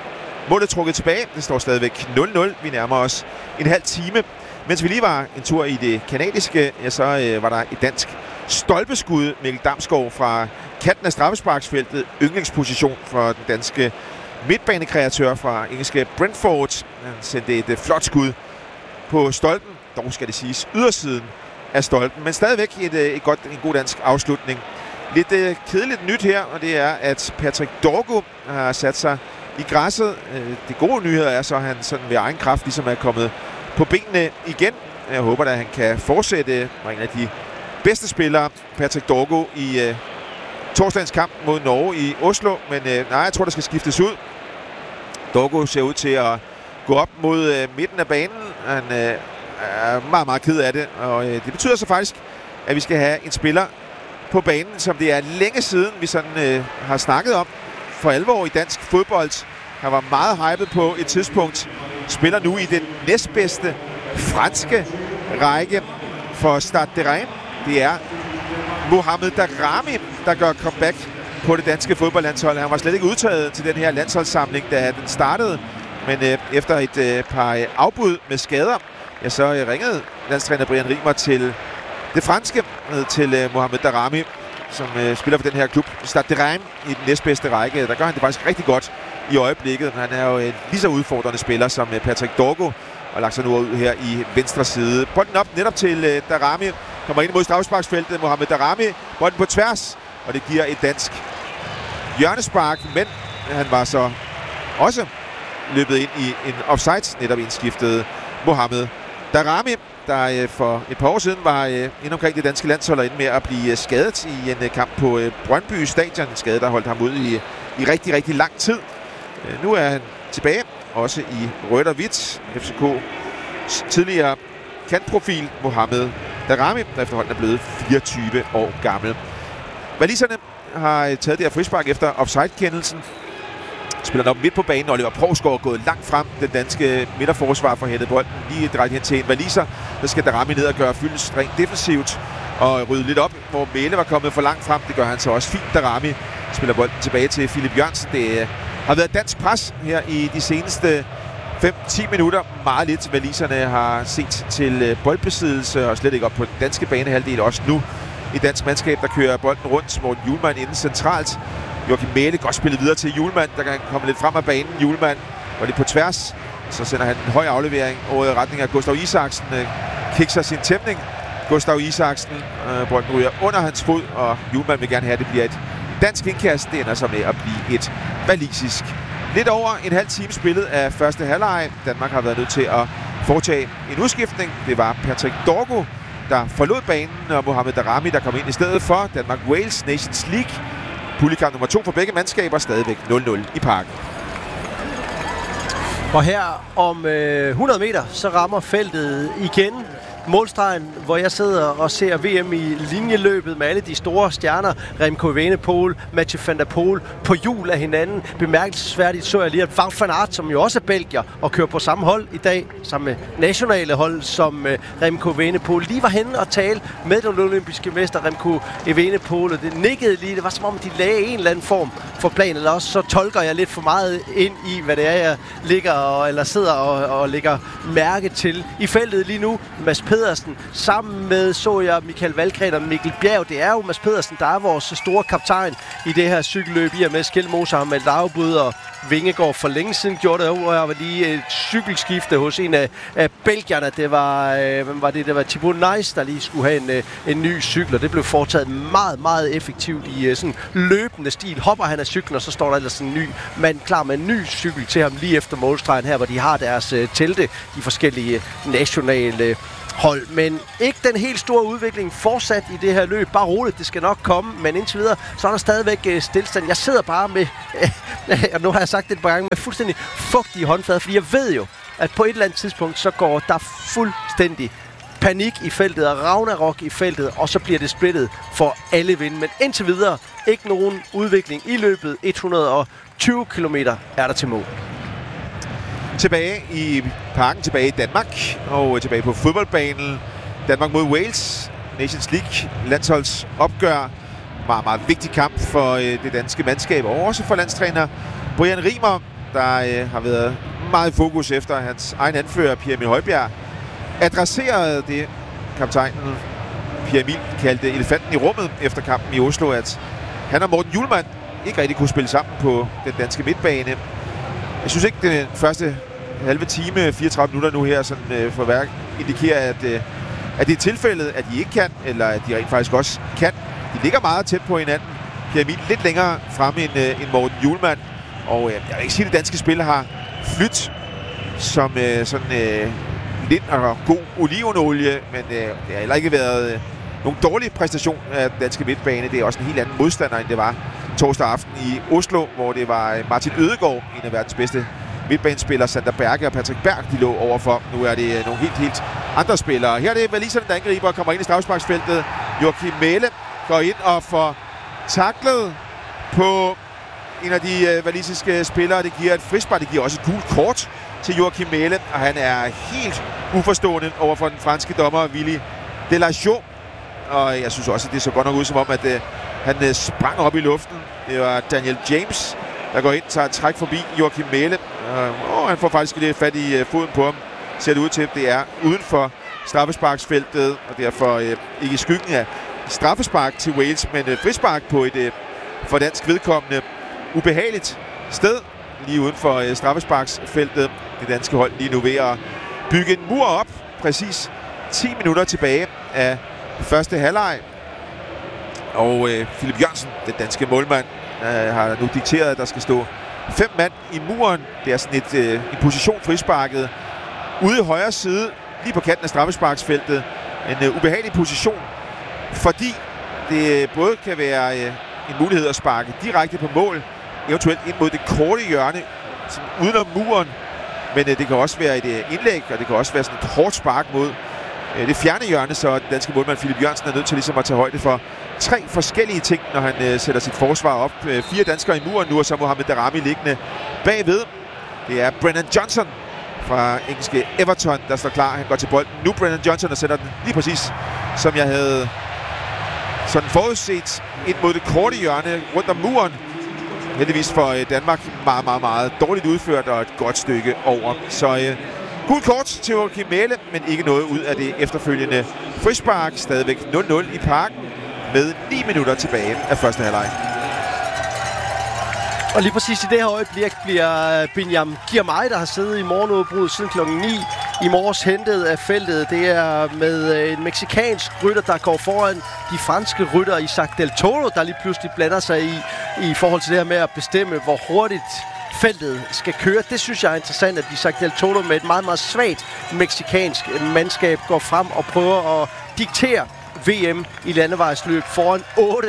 Speaker 1: målet trukket tilbage. Det står stadigvæk nul nul. Vi nærmer os en halv time. Mens vi lige var en tur i det kanadiske, ja, så øh, var der et dansk stolpeskud. Mikkel Damsgaard fra kanten af straffesparksfeltet. Yndlingsposition for den danske midtbanekreatør fra engelske Brentford. Han sendte et øh, flot skud på stolpen. Dog skal det siges ydersiden af stolpen. Men stadigvæk et, øh, et godt, en god dansk afslutning. Lidt øh, kedeligt nyt her, og det er, at Patrick Dorgo har sat sig i græsset. Øh, det gode nyhed er så, at han sådan ved egen kraft ligesom er kommet på benene igen. Jeg håber, at han kan fortsætte og en af de bedste spillere, Patrick Dorgo, i øh, torsdagens kamp mod Norge i Oslo. Men øh, nej, jeg tror, der skal skiftes ud. Dorgo ser ud til at gå op mod øh, midten af banen. Han øh, er meget, meget ked af det, og øh, det betyder så faktisk, at vi skal have en spiller på banen, som det er længe siden, vi sådan øh, har snakket om for alvor i dansk fodbold. Han var meget hypet på et tidspunkt. Spiller nu i den næstbedste franske række for Stade de Reims. Det er Mohamed Daramy, der gør comeback på det danske fodboldlandshold. Han var slet ikke udtaget til den her landsholdssamling, da den startede. Men øh, efter et øh, par øh, afbud med skader, ja, så øh, ringede landstræner Brian Rimer til det franske, til øh, Mohamed Daramy, som øh, spiller for den her klub, Stade de Reims, i den næstbedste række. Der gør han det faktisk rigtig godt i øjeblikket. Han er jo en lige så udfordrende spiller som øh, Patrick Dorgo, og lagt sig nu ud her i venstre side. Bolden op netop til øh, Daramy. Kommer ind mod straffesparksfeltet. Mohamed Daramy. Bolden på tværs, og det giver et dansk hjørnespark, men han var så også løbet ind i en offside, netop indskiftet Mohamed Daramy, der for et par år siden var inde omkring det danske landshold og endte med at blive skadet i en kamp på Brøndby Stadion. En skade, der holdt ham ud i, i rigtig, rigtig lang tid. Nu er han tilbage, også i rødt og hvidt. F C K's tidligere kantprofil Mohamed Daramy, der efterhånden er blevet fireogtyve år gammel. Waliserne har taget det her frispark efter offside-kendelsen. Spiller op midt på banen. Oliver Provsgaard er gået langt frem. Den danske midterforsvar får hættet bolden lige direkte hen til en waliser. Der skal Daramy ned og gøre fyldes rent defensivt og rydde lidt op, hvor Mæle var kommet for langt frem. Det gør han så også fint. Daramy spiller bolden tilbage til Philip Jørgensen. Det har været dansk pres her i de seneste fem til ti minutter. Meget lidt waliserne har set til boldbesiddelse og slet ikke op på den danske banehalvdel. Også nu i dansk mandskab, der kører bolden rundt. Morten Hjulmand inde centralt. Joachim Mæle godt spillet videre til Hjulmand, der kan komme lidt frem af banen. Hjulmand var lidt på tværs. Så sender han en høj aflevering over i retning af Gustav Isaksen. Kikser sin tæmning. Gustav Isaksen, øh, bolden ryger under hans fod, og Hjulmand vil gerne have, at det bliver et dansk indkast. Det ender så med at blive et walisisk. Lidt over en halv time spillet af første halvleg. Danmark har været nødt til at foretage en udskiftning. Det var Patrick Dorgo, der forlod banen, og Mohamed Daramy, der kom ind i stedet for. Danmark-Wales Nations League. Puljekamp nummer to for begge mandskaber, stadigvæk nul nul i parken.
Speaker 2: Og her om øh, hundrede meter, så rammer feltet igen målstregen, hvor jeg sidder og ser V M i linjeløbet med alle de store stjerner. Remco Evenepoel, Mathieu van der Poel på hjul af hinanden. Bemærkelsesværdigt så jeg lige, at Wout van Aert, som jo også er belgier og kører på samme hold i dag, samme med nationale hold som uh, Remco Evenepoel, lige var henne og tale med den olympiske mester Remco Evenepoel. Og det nikkede lige. Det var som om, de lagde en eller anden form for plan, eller også så tolker jeg lidt for meget ind i, hvad det er, jeg ligger og, eller sidder og, og lægger mærke til. I feltet lige nu, Mads Pedersen, sammen med, så jeg, Michael Valgren og Mikkel Bjerg. Det er jo Mads Pedersen, der er vores store kaptajn i det her cykelløb, i og med Skjelmose har meldt afbud, og Vingegaard for længe siden gjorde det, og jeg var lige et cykelskifte hos en af, af belgierne. Det var, øh, hvem var det? Det var Thibaut Nice, der lige skulle have en, øh, en ny cykel, og det blev foretaget meget, meget effektivt i øh, sådan løbende stil. Hopper han af cyklen, og så står der ellers en ny mand klar med en ny cykel til ham lige efter målstregen her, hvor de har deres øh, telte, de forskellige nationale øh, hold. Men ikke den helt store udvikling fortsat i det her løb. Bare roligt, det skal nok komme. Men indtil videre, så er der stadigvæk øh, stillstand. Jeg sidder bare med, øh, og nu har jeg sagt det et par gange, med fuldstændig fugtige håndflader, fordi jeg ved jo, at på et eller andet tidspunkt, så går der fuldstændig panik i feltet og ragnarok i feltet, og så bliver det splittet for alle vinde. Men indtil videre, ikke nogen udvikling i løbet. et hundrede og tyve kilometer er der til mål.
Speaker 1: Tilbage i parken, tilbage i Danmark, og tilbage på fodboldbanen. Danmark mod Wales, Nations League, landsholdsopgør. Meget, meget vigtig kamp for øh, det danske mandskab, og også for landstræner Brian Rimer, der øh, har været meget i fokus efter hans egen anfører, Pierre Emil Højbjerg, adresserede det, kaptajnen Pierre Emil kaldte elefanten i rummet efter kampen i Oslo, at han og Morten Hjulmand ikke rigtig kunne spille sammen på den danske midtbane. Jeg synes ikke, den første halve time, fireogtredive minutter nu her, sådan øh, for værk, indikerer, at, øh, at det er tilfældet, at de ikke kan, eller at de rent faktisk også kan. De ligger meget tæt på hinanden. Pierre Emil lidt længere fremme end, øh, end Morten Hjulmand. Og øh, jeg vil ikke sige, at det danske spil har flyttet som øh, sådan øh, lidt og god olivenolie, men øh, det har heller ikke været øh, nogen dårlig præstation af den danske midtbane. Det er også en helt anden modstander, end det var torsdag aften i Oslo, hvor det var Martin Ødegaard, en af verdens bedste midtbanespillere, Sander Berge og Patrick Berg, de lå overfor. Nu er det nogle helt, helt andre spillere. Her er det Waliserne, der angriber, kommer ind i straffesparksfeltet. Joachim Mæhle går ind og får taklet på en af de øh, walisiske spillere. Det giver et frispark, det giver også et gult kort til Joachim Mæhle, og han er helt uforstående over for den franske dommer, Willy Delachaux. Og jeg synes også, at det så godt nok ud som om, at øh, han øh, sprang op i luften. Det var Daniel James, der går ind, tager et træk forbi Joachim Mæhle. Øh, og han får faktisk lidt fat i øh, foden på ham. Ser det ud til, at det er uden for straffesparksfeltet, og derfor øh, ikke i skyggen af straffespark til Wales, men øh, frispark på et øh, for dansk vedkommende ubehageligt sted, lige uden for øh, straffesparksfeltet. Det danske hold lige nu ved at bygge en mur op, præcis ti minutter tilbage af første halvleg. Og øh, Philip Jørgensen, den danske målmand, øh, har nu dikteret, at der skal stå fem mand i muren. Det er sådan et, øh, en position frisparket ude i højre side, lige på kanten af straffesparksfeltet. En øh, ubehagelig position, fordi det både kan være øh, en mulighed at sparke direkte på mål, eventuelt ind mod det korte hjørne, uden om muren. Men øh, det kan også være et øh, indlæg, og det kan også være sådan et hårdt spark mod øh, det fjerne hjørne, så den danske målmand Philip Jørgensen er nødt til ligesom at tage højde for tre forskellige ting, når han øh, sætter sit forsvar op. Øh, fire danskere i muren nu, og så Mohamed Daramy liggende bagved. Det er Brennan Johnson fra engelske Everton, der står klar. Han går til bolden nu, Brennan Johnson, og sætter den lige præcis, som jeg havde sådan forudset, ind mod det korte hjørne rundt om muren. Heldigvis for øh, Danmark meget, meget, meget dårligt udført og et godt stykke over. Så øh, gult kort til Joachim Mæhle, men ikke noget ud af det efterfølgende frispark. Stadigvæk nul nul i parken med ni minutter tilbage af første halvleg.
Speaker 2: Og lige præcis i det her øjeblik bliver Binyam Girmay, der har siddet i morgenudbruddet siden klokken ni i morges, hentet af feltet. Det er med en mexikansk rytter, der går foran de franske rytter, Isaac Del Toro, der lige pludselig blander sig i, i forhold til det her med at bestemme, hvor hurtigt feltet skal køre. Det synes jeg er interessant, at Isaac Del Toro med et meget, meget svagt mexikansk mandskab går frem og prøver at diktere V M i landevejsløb foran otte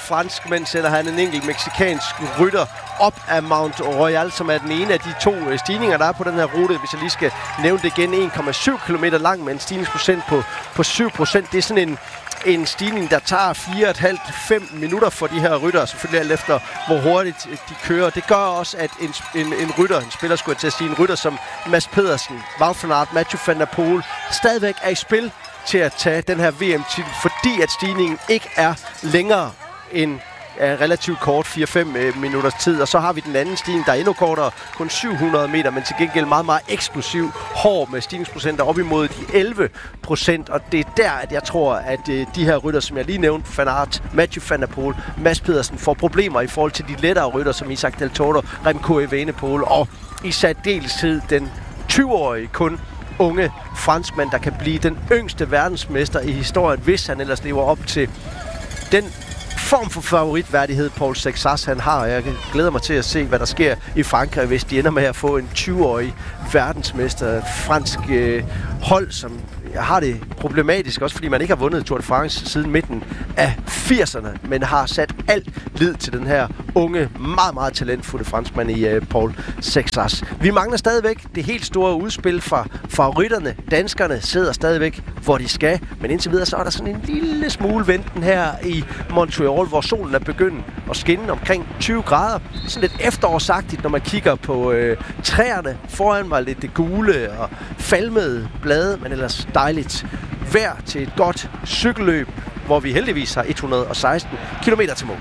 Speaker 2: franskmænd sender han en enkelt mexikansk rytter op af Mount Royal, som er den ene af de to stigninger, der er på den her rute. Hvis jeg lige skal nævne det igen, en komma syv kilometer lang med en stigningsprocent på, på syv procent. Det er sådan en En stigning, der tager fire komma fem til fem minutter for de her ryttere, selvfølgelig alt efter, hvor hurtigt de kører. Det gør også, at en, en, en rytter, en spiller skulle jeg til at sige, en rytter som Mads Pedersen, Wout van Aert, Mathieu van der Poel, stadigvæk er i spil til at tage den her V M-titel, fordi at stigningen ikke er længere end er relativt kort, fire til fem øh, minutters tid. Og så har vi den anden stigning, der er endnu kortere, kun syv hundrede meter, men til gengæld meget, meget eksplosiv, hård med stigningsprocenter op imod de elleve procent. Og det er der, at jeg tror, at øh, de her rytter, som jeg lige nævnte, Van Aert, Mathieu van der Poel, Mads Pedersen, får problemer i forhold til de lettere rytter, som Isaac Del Toro, Remco Evenepoel og i særdeleshed den tyve-årige kun unge franskmand, der kan blive den yngste verdensmester i historien, hvis han ellers lever op til den form for favoritværdighed, Paul Sexas han har. Jeg glæder mig til at se, hvad der sker i Frankrig, hvis de ender med at få en tyve-årig verdensmester. Fransk øh, hold, som har det problematisk, også fordi man ikke har vundet Tour de France siden midten af firserne, men har sat alt lid til den her unge, meget, meget talentfulde franskmand i uh, Paul Sexas. Vi mangler stadigvæk det helt store udspil fra favoritterne. Danskerne sidder stadigvæk, hvor de skal, men indtil videre så er der sådan en lille smule venten her i Montreal, hvor solen er begyndt at skinne omkring tyve grader. Sådan lidt efterårsagtigt, når man kigger på øh, træerne foran mig, lidt det gule og falmede blade, men ellers dejligt vejr til et godt cykelløb, hvor vi heldigvis har et hundrede og seksten kilometer til mål.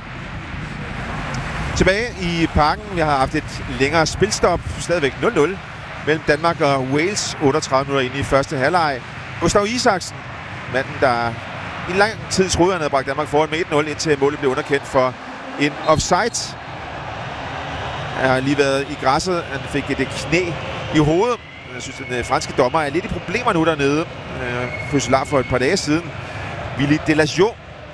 Speaker 1: Tilbage i parken. Jeg har haft et længere spilstop, stadigvæk nul nul mellem Danmark og Wales, otteogtredive minutter inde i første halvleg. Gustav Isaksen, manden, der i lang tid troede, han havde bragt Danmark foran med et nul, indtil målet blev underkendt for en offside. Han har lige været i græsset. Han fik et knæ i hovedet. Jeg synes, den franske dommer er lidt i problemer nu dernede. Fødselar for et par dage siden. Willy Delagiot,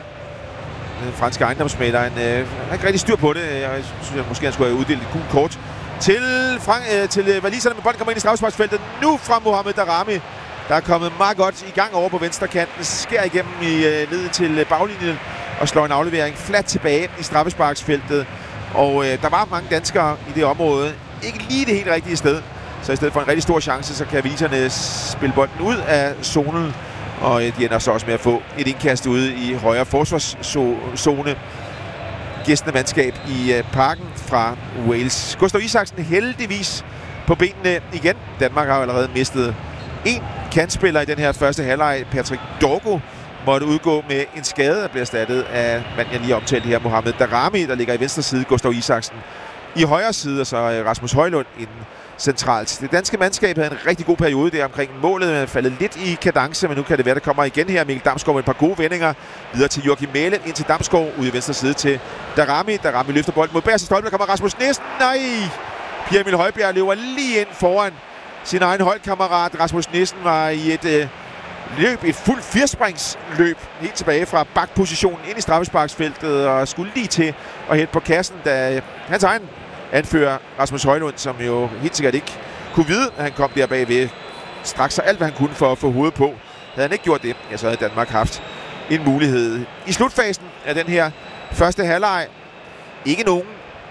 Speaker 1: den franske ejendomsmægler, han har ikke rigtig styr på det. Jeg synes, at måske han skulle have uddelt et gult kort til, Frank, øh, til waliserne, men bolden kommer ind i straffesparksfeltet. Nu fra Mohamed Daramy, der er kommet meget godt i gang over på venstre kanten. Skærer igennem i, øh, ned til baglinjen og slår en aflevering flat tilbage i straffesparksfeltet. Og øh, der var mange danskere i det område. Ikke lige det helt rigtige sted. Så i stedet for en rigtig stor chance, så kan waliserne spille bolden ud af zonen. Og de ender så også med at få et indkast ude i højre forsvarszone. Gæstende mandskab i parken fra Wales. Gustav Isaksen heldigvis på benene igen. Danmark har allerede mistet en kantspiller i den her første halvleg. Patrick Dorgo måtte udgå med en skade, der bliver erstattet af manden, jeg lige omtalte her, Mohamed Daramy, der ligger i venstre side. Gustav Isaksen i højre side, og så Rasmus Højlund inden centralt. Det danske mandskab havde en rigtig god periode der omkring målet. Man er faldet lidt i kadence, men nu kan det være, der kommer igen her. Mikkel Damsgaard med et par gode vendinger. Videre til Joachim Mæhle, ind til Damsgaard, ude i venstre side til Daramy. Daramy løfter bolden mod bagerste stolpe. Der kommer Rasmus Nissen. Nej! Pierre Emil Højbjerg løber lige ind foran sin egen holdkammerat. Rasmus Nissen var i et øh, løb, et fuldt firespringsløb, helt tilbage fra bakpositionen ind i straffesparksfeltet, og skulle lige til at hætte på kassen, da hans egen anfører Rasmus Højlund, som jo helt sikkert ikke kunne vide, at han kom der bagved, straks sig alt, hvad han kunne for at få hovedet på. Havde han ikke gjort det, ja, så havde Danmark haft en mulighed. I slutfasen af den her første halvleg, ikke nogen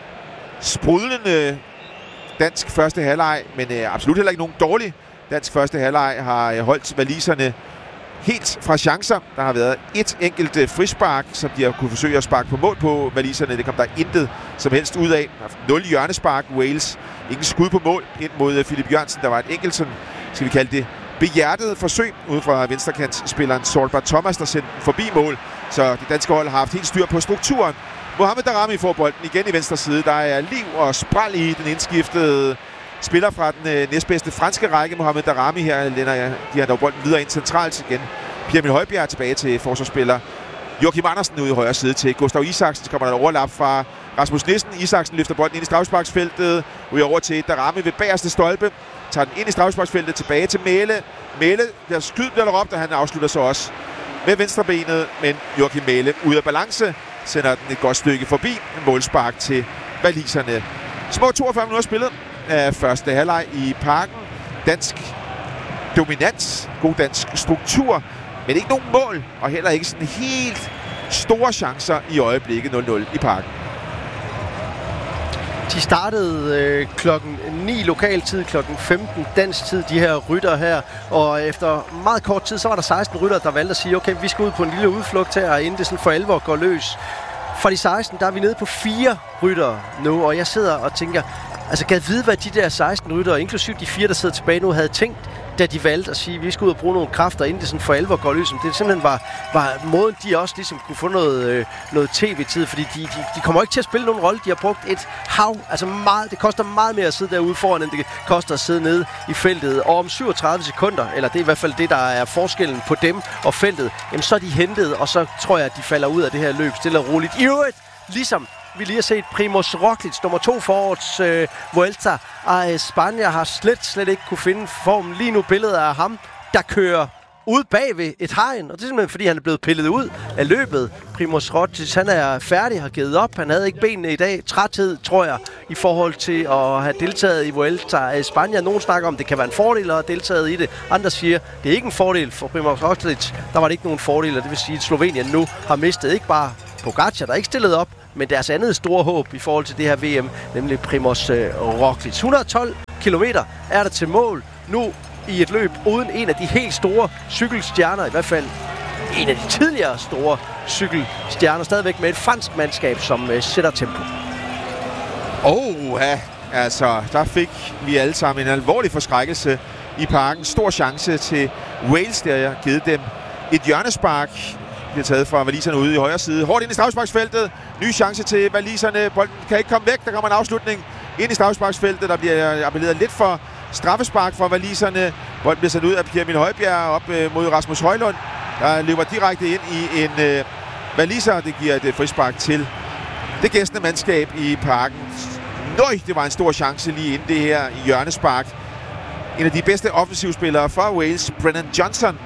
Speaker 1: sprudlende dansk første halvleg, men øh, absolut heller ikke nogen dårlig dansk første halvleg, har øh, holdt waliserne helt fra chancer. Der har været et enkelt øh, frispark, som de har kunne forsøge at sparke på mål på waliserne. Det kom der intet som helst ud af. nul hjørnespark, Wales. Ingen skud på mål ind mod øh, Philip Jørgensen. Der var et enkelt, sådan, skal vi kalde det, behjertet forsøg ude fra venstrekantsspilleren Solbert Thomas, der sendte forbi mål. Så det danske hold har haft helt styr på strukturen. Mohamed Daramy får bolden igen i venstre side. Der er liv og spral i den indskiftede spiller fra den øh, næstbedste franske række. Mohamed Daramy her lænder de har dog bolden videre ind centralt igen. Pierre Emil Højbjerg tilbage til forsvarsspiller Joachim Andersen ude i højre side til Gustav Isaksen. Så kommer der et overlap fra Rasmus Nissen. Isaksen løfter bolden ind i straffesparksfeltet. Ryger over til Daramy ved bagerste stolpe. Tager den ind i straffesparksfeltet tilbage til Mæhle. Mæhle, der skyd bliver der råbt, og han afslutter så også med venstrebenet. Men Joachim Mæhle ude af balance sender den et godt stykke forbi. En målspark til waliserne. Små toogfyrre minutter spillet af første halvleg i parken. Dansk dominans, god dansk struktur, men ikke nogen mål, og heller ikke sådan helt store chancer i øjeblikket. nul nul i Parken.
Speaker 2: De startede øh, klokken ni lokaltid, klokken femten dansk tid, de her rytter her. Og efter meget kort tid, så var der seksten rytter, der valgte at sige, okay, vi skal ud på en lille udflugt her, inden det sådan for alvor går løs. For de seksten, der er vi nede på fire rytter nu, og jeg sidder og tænker, altså kan jeg vide, hvad de der seksten rytter, inklusive de fire, der sidder tilbage nu, havde tænkt, da de valgte at sige, at vi skal ud og bruge nogle kræfter, inden det sådan for alvor går løs. Det simpelthen var, var måden, de også ligesom kunne få noget, øh, noget tv-tid, fordi de, de, de kommer ikke til at spille nogen rolle. De har brugt et hav, altså meget, det koster meget mere at sidde derude foran, end det koster at sidde nede i feltet. Og om syvogtredive sekunder, eller det er i hvert fald det, der er forskellen på dem og feltet, jamen så er de hentet, og så tror jeg, at de falder ud af det her løb stille og roligt. I øvrigt, ligesom vi lige har set Primož Roglič, nummer to for årets øh, Vuelta af España, har slet, slet ikke kunne finde formen. Lige nu billedet af ham, der kører ud bagved et hegn, og det er simpelthen fordi, han er blevet pillet ud af løbet. Primož Roglič, han er færdig, har givet op. Han havde ikke benene i dag. Træthed, tror jeg, i forhold til at have deltaget i Vuelta af España. Nogle snakker om, det kan være en fordel at have deltaget i det. Andre siger, det er ikke en fordel for Primož Roglič. Der var det ikke nogen fordel, og det vil sige, at Slovenien nu har mistet ikke bare Pogačar, der ikke stillet op, men deres andet store håb i forhold til det her V M, nemlig Primož Roglič. et hundrede og tolv kilometer er der til mål nu i et løb uden en af de helt store cykelstjerner, i hvert fald en af de tidligere store cykelstjerner, stadigvæk med et fransk mandskab, som uh, sætter tempo.
Speaker 1: Åh, ja, altså, der fik vi alle sammen en alvorlig forskrækkelse i Parken. Stor chance til Wales, der har givet dem et hjørnespark. Bliver taget fra waliserne ude i højre side. Hårdt ind i straffesparksfeltet. Ny chance til waliserne. Bolden kan ikke komme væk. Der kommer en afslutning ind i straffesparksfeltet. Der bliver appelleret lidt for straffespark fra waliserne. Bolden bliver sat ud af Pierre Emil Højbjerg op øh, mod Rasmus Højlund. Der løber direkte ind i en øh, waliser. Det giver et øh, frispark til det gæstende mandskab i Parken. Nøj, det var en stor chance lige inden det her i hjørnespark. En af de bedste offensivspillere fra Wales, Brennan Johnson,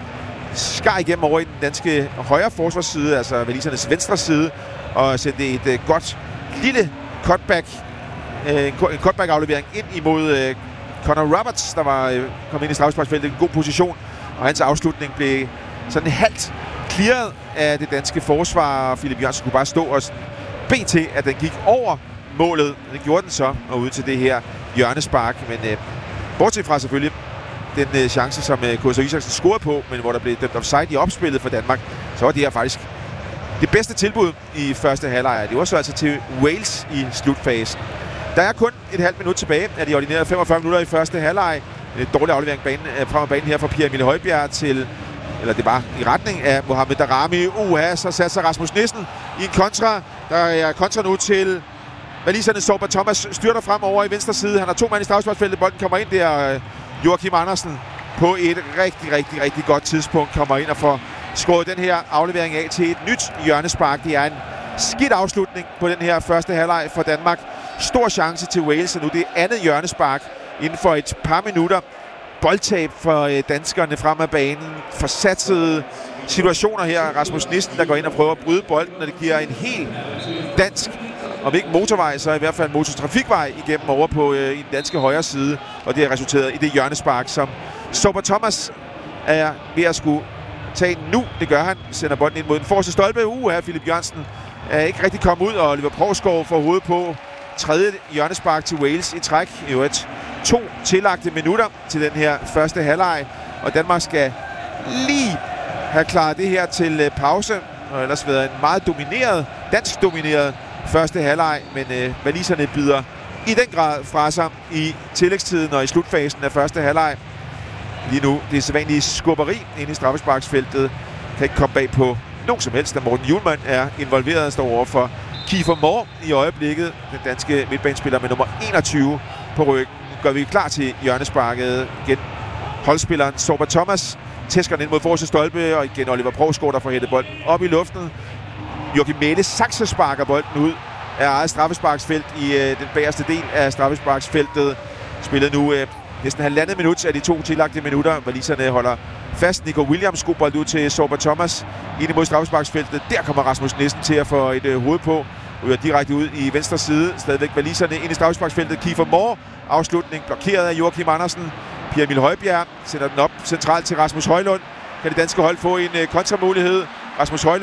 Speaker 1: skar igennem over i den danske højre forsvarsside, altså walisernes venstre side, og sendte et uh, godt lille cutback, uh, en cutback-aflevering ind imod uh, Connor Roberts, der var uh, kommet ind i straffesparksfeltet i en god position, og hans afslutning blev sådan halvt clearet af det danske forsvar. Philip Jørgensen kunne bare stå og bede til, at den gik over målet. Det gjorde den så, og ud til det her hjørnespark, men uh, bortset fra selvfølgelig den øh, chance, som øh, K S Isaksen scorede på, men hvor der blev dømt offside i opspillet for Danmark, så var det her faktisk det bedste tilbud i første halvleg. Det var så altså til Wales i slutfasen. Der er kun et halvt minut tilbage af de ordinerede femogfyrre minutter i første halvleg. En dårlig aflevering banen, øh, frem af banen her fra Pierre Emil Højbjerg til, eller det var i retning af Mohamed Daramy. Uha, så satte sig Rasmus Nissen i en kontra. Der er kontra nu til waliserne. Sorba Thomas styrter frem over i venstre side. Han har to mand i straffesparksfeltet. Bolden kommer ind der. Øh, Joachim Andersen på et rigtig, rigtig, rigtig godt tidspunkt kommer ind og får skåret den her aflevering af til et nyt hjørnespark. Det er en skidt afslutning på den her første halvleg for Danmark. Stor chance til Wales, og nu det er andet hjørnespark inden for et par minutter. Boldtab for danskerne frem af banen. Forsatsede situationer her. Rasmus Nissen, der går ind og prøver at bryde bolden, og det giver en helt dansk, om ikke motorvej, så i hvert fald motortrafikvej igennem over på øh, i den danske højre side. Og det har resulteret i det hjørnespark, som Sorba Thomas er ved at skulle tage nu. Det gør han. Sender bolden ind mod den forreste stolpe. Uh, her Philip Jørgensen er ikke rigtig kommet ud, og Oliver Provskov får hovedet på tredje hjørnespark til Wales i træk. I øvrigt to tillagte minutter til den her første halvleg. Og Danmark skal lige have klaret det her til øh, pause. Og ellers været en meget domineret, dansk domineret første halvleg, men øh, waliserne bider i den grad fra sig i tillægstiden og i slutfasen af første halvleg. Lige nu, det er sædvanlige skubberi inde i straffesparksfeltet. Kan ikke komme bag på nogen som helst, da Morten Hjulmand er involveret og står over for Kiefer Moore i øjeblikket. Den danske midtbanespiller med nummer enogtyve på ryggen. Nu gør vi klar til hjørnesparket igen. Holdspilleren Sorba Thomas tæsker den ind mod forreste stolpe, og igen Oliver Provskov, der får hættet bolden op i luften. Joachim Mæhle sakse sparker bolden ud af eget straffesparksfelt i øh, den bagerste del af straffesparksfeltet. Spillet nu øh, næsten halvandet minut af de to tillagte minutter. Waliserne holder fast. Nico Williams god bold ud til Sorba Thomas ind imod straffesparksfeltet. Der kommer Rasmus Nissen til at få et øh, hoved på. Ryger direkte ud i venstre side. Stadigvæk waliserne ind i straffesparksfeltet. Kiefer Moore. Afslutning blokeret af Joachim Andersen. Pierre Emil Højbjerg sender den op centralt til Rasmus Højlund. Kan det danske hold få en øh, kontramulighed? Rasmus Højlund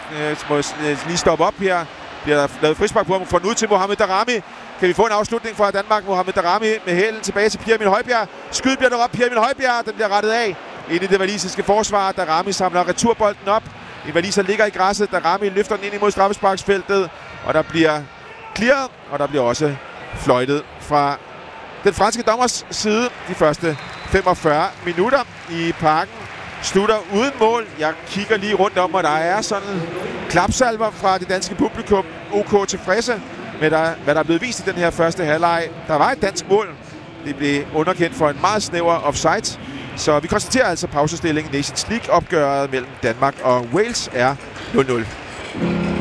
Speaker 1: øh, må øh, lige stoppe op her. Bliver der lavet frispark på ham, får den ud til Mohamed Daramy. Kan vi få en afslutning fra Danmark? Mohamed Daramy med hælen tilbage til Pierre Emil Højbjerg. Skyd bliver der op, Pierre Emil Højbjerg, den bliver rettet af ind i det walisiske forsvar. Daramy samler returbolden op. En waliser ligger i græsset, Daramy løfter den ind imod straffesparksfeltet, og der bliver clearet, og der bliver også fløjtet fra den franske dommers side. De første femogfyrre minutter i Parken slutter uden mål. Jeg kigger lige rundt om, og der er sådan klapsalver fra det danske publikum. OK tilfredse med, der, hvad der er blevet vist i den her første halvleg. Der var et dansk mål. Det blev underkendt for en meget snæver offside. Så vi konstaterer altså pausestillingen. Nations League-opgøret mellem Danmark og Wales er nul nul.